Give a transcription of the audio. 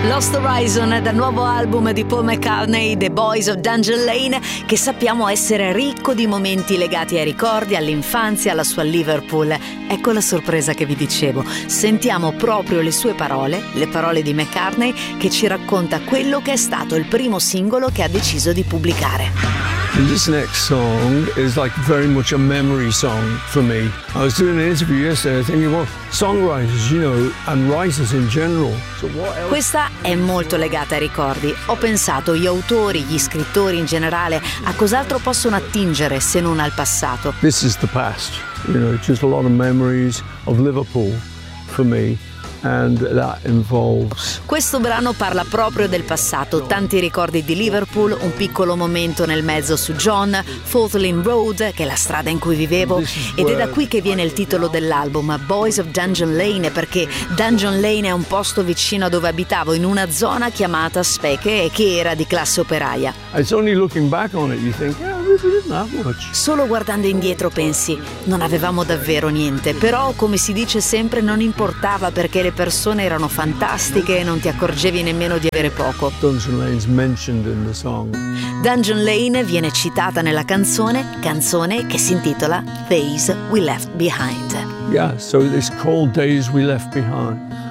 Lost Horizon, dal nuovo album di Paul McCartney, The Boys of Dungeon Lane, che sappiamo essere ricco di momenti legati ai ricordi, all'infanzia, alla sua Liverpool. Ecco la sorpresa che vi dicevo. Sentiamo proprio le sue parole, le parole di McCartney, che ci racconta quello che è stato il primo singolo che ha deciso di pubblicare. This next song is like very much a memory song for me. I was doing an interview yesterday thinking, well, songwriters, and writers in general. So what else? Questa è molto legata ai ricordi. Ho pensato, gli autori, gli scrittori in generale, a cos'altro possono attingere se non al passato? This is the past. Just a lot of memories of Liverpool for me. And that involves... Questo brano parla proprio del passato, tanti ricordi di Liverpool, un piccolo momento nel mezzo su John, Fourth Lane Road, che è la strada in cui vivevo, ed è da qui che viene il titolo dell'album, Boys of Dungeon Lane, perché Dungeon Lane è un posto vicino a dove abitavo, in una zona chiamata Speke, che era di classe operaia. It's only looking back on it you think, yeah, we didn't have much. Solo guardando indietro pensi, non avevamo davvero niente, però come si dice sempre non importava perché le persone erano fantastiche e non ti accorgevi nemmeno di avere poco. Dungeon Lane's mentioned in the song. Dungeon Lane viene citata nella canzone che si intitola Days We Left Behind. Yeah, so it's called Days We Left Behind.